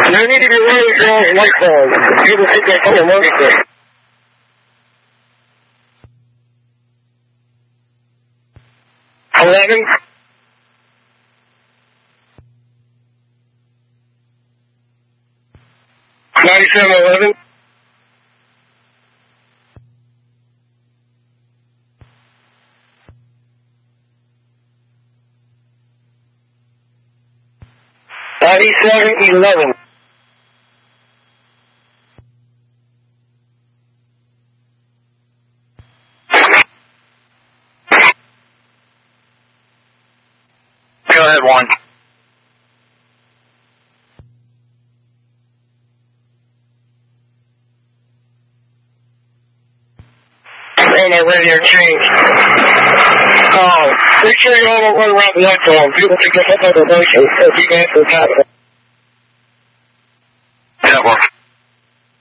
There need to be really strong microphones. People think they come and work with it. 11. $97.11. $97.11. Go ahead, 1. And my radio changed. Make sure you all don't run around the echo. People can get up on the motion if you guys are